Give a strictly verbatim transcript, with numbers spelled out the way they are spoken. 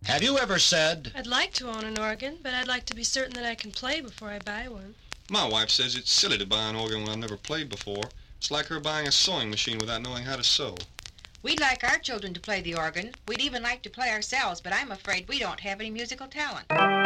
Have you ever said... I'd like to own an organ, but I'd like to be certain that I can play before I buy one. My wife says it's silly to buy an organ when I've never played before. It's like her buying a sewing machine without knowing how to sew. We'd like our children to play the organ. We'd even like to play ourselves, but I'm afraid we don't have any musical talent.